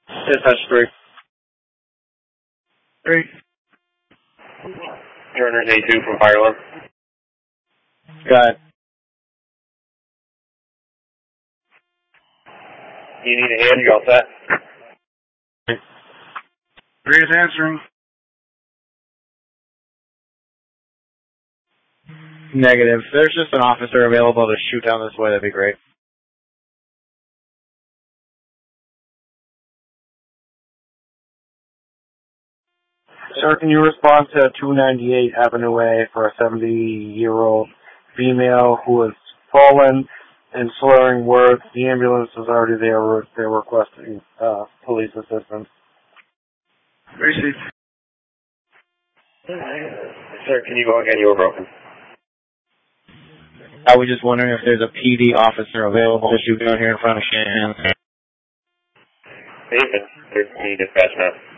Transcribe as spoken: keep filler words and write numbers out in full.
Dispatch three. Three. Turner's A two from Fireland. Got it. You need a hand? You all set? Three is answering. Negative. If there's just an officer available to shoot down this way, that'd be great. Sir, can you respond to two ninety-eight Avenue A for a seventy-year-old female who has fallen and slurring words? The ambulance is already there. They're requesting uh, police assistance. Received. Sir, can you go again? You were broken. I was just wondering if there's a P D officer available to shoot down here in front of Shanahan. David, thirteen dispatch now.